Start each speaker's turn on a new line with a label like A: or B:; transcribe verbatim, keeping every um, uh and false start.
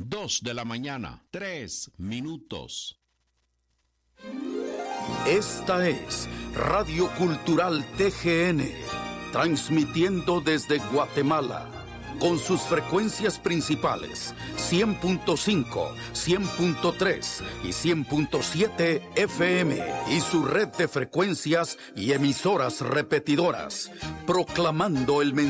A: dos de la mañana, tres minutos.
B: Esta es Radio Cultural T G N, transmitiendo desde Guatemala, con sus frecuencias principales, cien punto cinco, cien punto tres y cien punto siete F M, y su red de frecuencias y emisoras repetidoras, proclamando el mensaje